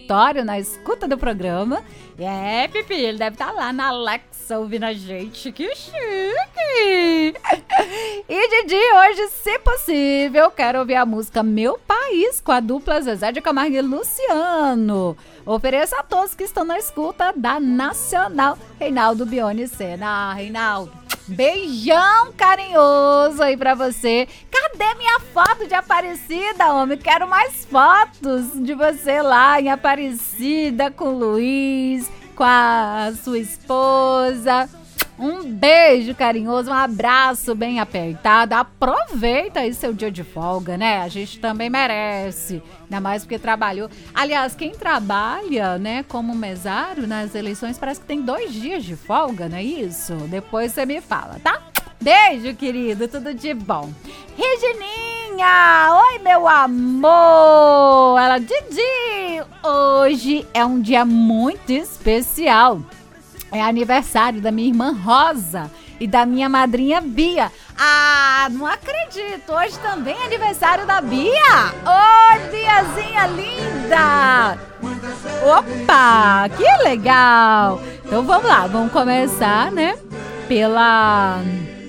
escritório, na escuta do programa. Pipi, ele deve estar lá na Alexa ouvindo a gente. Que chique! E Didi, hoje, se possível, quero ouvir a música Meu País com a dupla Zezé de Camargo e Luciano. Ofereço a todos que estão na escuta da Nacional. Reinaldo Bione Sena. Reinaldo, beijão carinhoso aí pra você. Cadê minha foto de Aparecida, homem? Quero mais fotos de você lá em Aparecida com o Luiz, com a sua esposa. Um beijo carinhoso, um abraço bem apertado. Aproveita aí seu dia de folga, né? A gente também merece, ainda mais porque trabalhou. Aliás, quem trabalha, né, como mesário nas eleições, parece que tem 2 dias de folga, não é isso? Depois você me fala, tá? Beijo, querido, tudo de bom. Regininha, oi, meu amor. Ela, Didi, hoje é um dia muito especial. É aniversário da minha irmã Rosa e da minha madrinha Bia. Ah, não acredito. Hoje também é aniversário da Bia. Oi, Biazinha linda. Opa, que legal. Então vamos lá, vamos começar, né? Pela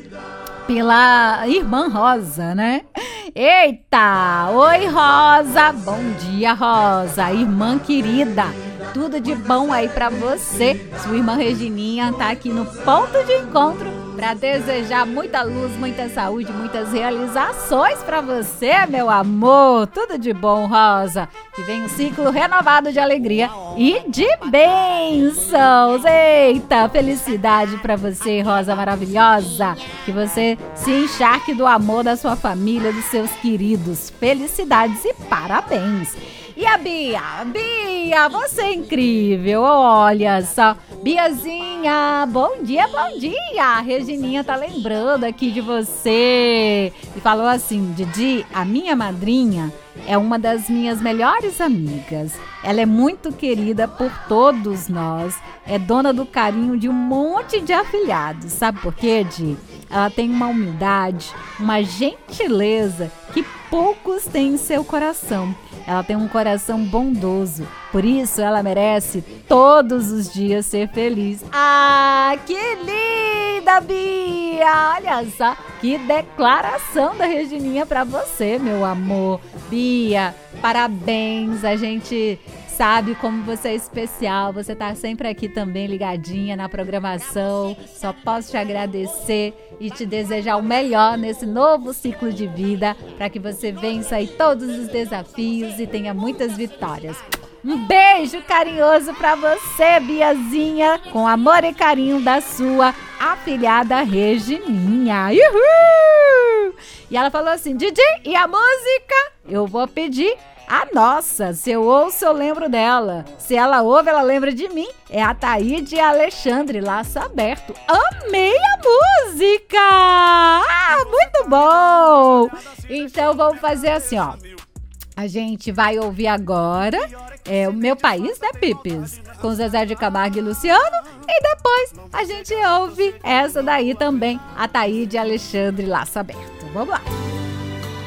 irmã Rosa, né? Eita, oi, Rosa. Bom dia, Rosa, irmã querida. Tudo de bom aí pra você. Sua irmã Regininha tá aqui no ponto de encontro pra desejar muita luz, muita saúde, muitas realizações pra você, meu amor. Tudo de bom, Rosa. Que venha um ciclo renovado de alegria e de bênçãos. Eita, felicidade pra você, Rosa maravilhosa. Que você se encharque do amor da sua família, dos seus queridos. Felicidades e parabéns. E a Bia? Bia, você é incrível, olha só. Biazinha, bom dia, bom dia. A Regininha tá lembrando aqui de você. E falou assim, Didi, a minha madrinha é uma das minhas melhores amigas. Ela é muito querida por todos nós. É dona do carinho de um monte de afilhados. Sabe por quê, Di? Ela tem uma humildade, uma gentileza que poucos têm em seu coração. Ela tem um coração bondoso, por isso ela merece todos os dias ser feliz. Ah, que linda, Bia! Olha só, que declaração da Regininha pra você, meu amor. Bia, parabéns, a gente sabe como você é especial, você tá sempre aqui também ligadinha na programação. Só posso te agradecer e te desejar o melhor nesse novo ciclo de vida, para que você vença aí todos os desafios e tenha muitas vitórias. Um beijo carinhoso pra você, Biazinha, com amor e carinho da sua afilhada Regininha. Uhul! E ela falou assim, Didi, e a música? Eu vou pedir a nossa. Se eu ouço, eu lembro dela. Se ela ouve, ela lembra de mim. É a Taíde e Alexandre, Laço Aberto. Amei a música! Ah, muito bom! Então vamos fazer assim, ó. A gente vai ouvir agora o Meu País, né, Pipis? Com Zezé de Camargo e Luciano. E depois a gente ouve essa daí também, a Taíde e Alexandre, Laço Aberto. Vamos lá!